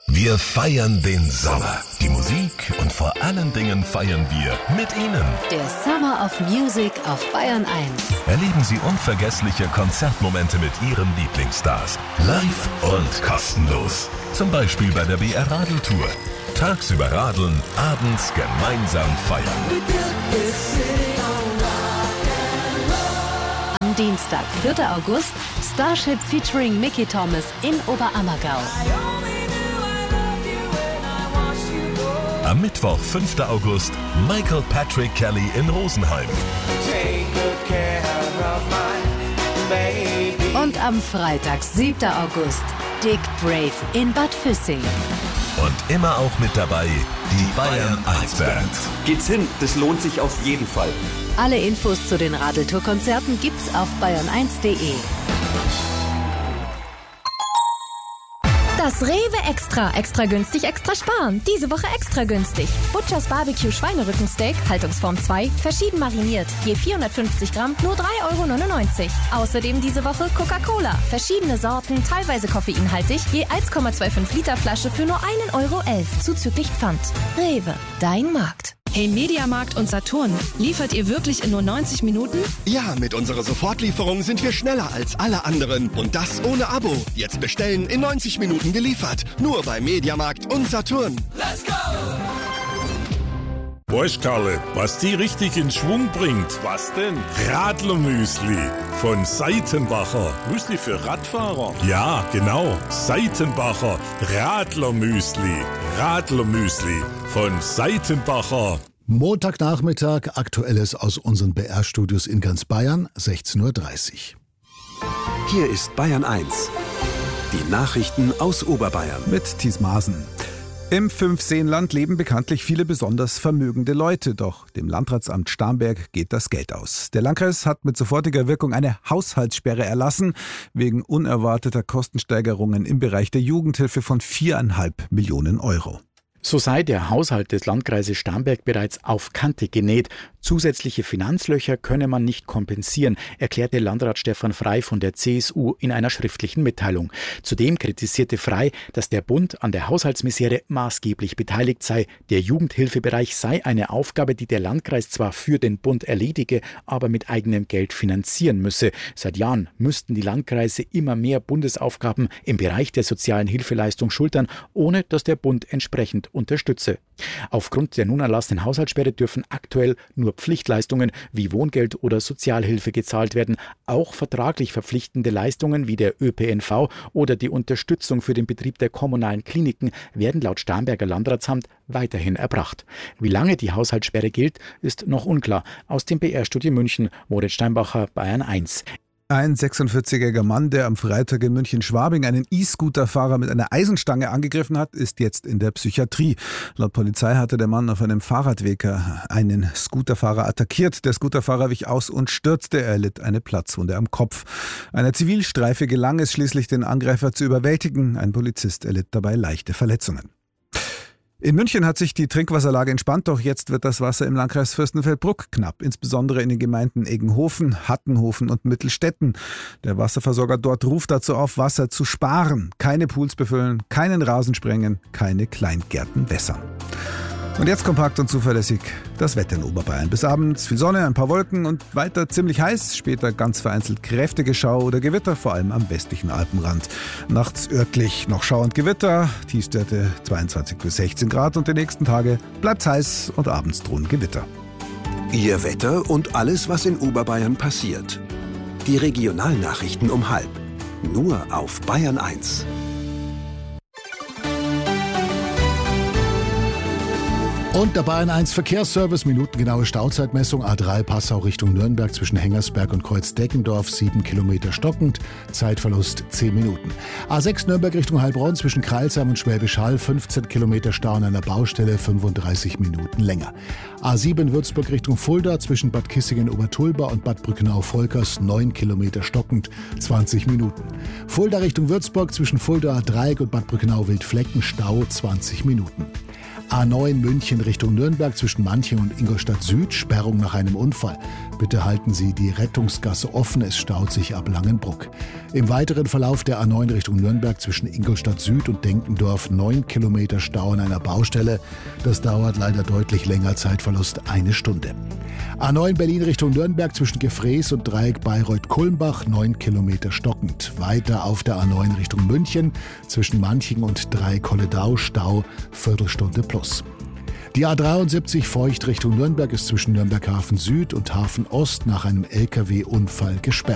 Wir feiern den Sommer, die Musik und vor allen Dingen feiern wir mit Ihnen. Der Summer of Music auf Bayern 1. Erleben Sie unvergessliche Konzertmomente mit Ihren Lieblingsstars. Live und kostenlos. Zum Beispiel bei der BR Radeltour. Tagsüber radeln, abends gemeinsam feiern. Am Dienstag, 4. August, Starship featuring Mickey Thomas in Oberammergau. Am Mittwoch, 5. August, Michael Patrick Kelly in Rosenheim. Und am Freitag, 7. August, Dick Brave in Bad Füssing. Und immer auch mit dabei die Bayern 1 Band. Geht's hin, das lohnt sich auf jeden Fall. Alle Infos zu den Radeltour-Konzerten gibt's auf bayern1.de. Das Rewe Extra. Extra günstig, extra sparen. Diese Woche extra günstig. Butchers Barbecue Schweinerückensteak, Haltungsform 2, verschieden mariniert. Je 450 Gramm, nur 3,99 €. Außerdem diese Woche Coca-Cola. Verschiedene Sorten, teilweise koffeinhaltig. Je 1,25 Liter Flasche für nur 1,11 € zuzüglich Pfand. Rewe, dein Markt. Hey Mediamarkt und Saturn, liefert ihr wirklich in nur 90 Minuten? Ja, mit unserer Sofortlieferung sind wir schneller als alle anderen. Und das ohne Abo. Jetzt bestellen, in 90 Minuten geliefert. Nur bei Mediamarkt und Saturn. Let's go! Weißt Karle, was die richtig in Schwung bringt? Was denn? Radlermüsli von Seitenbacher. Müsli für Radfahrer? Ja, genau. Seitenbacher Radlermüsli. Radlermüsli von Seitenbacher. Montagnachmittag, Aktuelles aus unseren BR-Studios in ganz Bayern, 16:30 Uhr. Hier ist Bayern 1. Die Nachrichten aus Oberbayern. Mit Thies Maaßen. Im Fünfseenland leben bekanntlich viele besonders vermögende Leute, doch dem Landratsamt Starnberg geht das Geld aus. Der Landkreis hat mit sofortiger Wirkung eine Haushaltssperre erlassen, wegen unerwarteter Kostensteigerungen im Bereich der Jugendhilfe von 4,5 Millionen €. So sei der Haushalt des Landkreises Starnberg bereits auf Kante genäht. Zusätzliche Finanzlöcher könne man nicht kompensieren, erklärte Landrat Stefan Frey von der CSU in einer schriftlichen Mitteilung. Zudem kritisierte Frey, dass der Bund an der Haushaltsmisere maßgeblich beteiligt sei. Der Jugendhilfebereich sei eine Aufgabe, die der Landkreis zwar für den Bund erledige, aber mit eigenem Geld finanzieren müsse. Seit Jahren müssten die Landkreise immer mehr Bundesaufgaben im Bereich der sozialen Hilfeleistung schultern, ohne dass der Bund entsprechend unterstütze. Aufgrund der nun erlassenen Haushaltssperre dürfen aktuell nur Pflichtleistungen wie Wohngeld oder Sozialhilfe gezahlt werden. Auch vertraglich verpflichtende Leistungen wie der ÖPNV oder die Unterstützung für den Betrieb der kommunalen Kliniken werden laut Starnberger Landratsamt weiterhin erbracht. Wie lange die Haushaltssperre gilt, ist noch unklar. Aus dem BR-Studio München, Moritz Steinbacher, Bayern 1. Ein 46-jähriger Mann, der am Freitag in München-Schwabing einen E-Scooter-Fahrer mit einer Eisenstange angegriffen hat, ist jetzt in der Psychiatrie. Laut Polizei hatte der Mann auf einem Fahrradweg einen Scooterfahrer attackiert. Der Scooterfahrer wich aus und stürzte. Er erlitt eine Platzwunde am Kopf. Einer Zivilstreife gelang es schließlich, den Angreifer zu überwältigen. Ein Polizist erlitt dabei leichte Verletzungen. In München hat sich die Trinkwasserlage entspannt, doch jetzt wird das Wasser im Landkreis Fürstenfeldbruck knapp, insbesondere in den Gemeinden Eggenhofen, Hattenhofen und Mittelstetten. Der Wasserversorger dort ruft dazu auf, Wasser zu sparen, keine Pools befüllen, keinen Rasen sprengen, keine Kleingärten wässern. Und jetzt kompakt und zuverlässig das Wetter in Oberbayern. Bis abends viel Sonne, ein paar Wolken und weiter ziemlich heiß. Später ganz vereinzelt kräftige Schau oder Gewitter, vor allem am westlichen Alpenrand. Nachts örtlich noch Schau und Gewitter, Tiefstwerte 22 bis 16 Grad und die nächsten Tage bleibt's heiß und abends drohen Gewitter. Ihr Wetter und alles, was in Oberbayern passiert. Die Regionalnachrichten um 12:30. Nur auf Bayern 1. Und der Bayern 1 Verkehrsservice, minutengenaue Stauzeitmessung, A3 Passau Richtung Nürnberg zwischen Hengersberg und Kreuzdeckendorf, 7 Kilometer stockend, Zeitverlust 10 Minuten. A6 Nürnberg Richtung Heilbronn zwischen Crailsheim und Schwäbisch Hall, 15 Kilometer Stau an einer Baustelle, 35 Minuten länger. A7 Würzburg Richtung Fulda zwischen Bad Kissingen-Obertulba und Bad Brückenau-Volkers, 9 Kilometer stockend, 20 Minuten. Fulda Richtung Würzburg zwischen Fulda Dreieck und Bad Brückenau-Wildflecken, Stau 20 Minuten. A9 München Richtung Nürnberg zwischen Manching und Ingolstadt Süd, Sperrung nach einem Unfall. Bitte halten Sie die Rettungsgasse offen, es staut sich ab Langenbruck. Im weiteren Verlauf der A9 Richtung Nürnberg zwischen Ingolstadt Süd und Denkendorf 9 Kilometer Stau an einer Baustelle. Das dauert leider deutlich länger, Zeitverlust 1 Stunde. A9 Berlin Richtung Nürnberg zwischen Gefrees und Dreieck Bayreuth-Kulmbach 9 Kilometer stockend. Weiter auf der A9 Richtung München zwischen Manching und Dreieck-Holledau Stau Viertelstunde plus. Die A73 Feucht Richtung Nürnberg ist zwischen Nürnberg Hafen Süd und Hafen Ost nach einem LKW-Unfall gesperrt.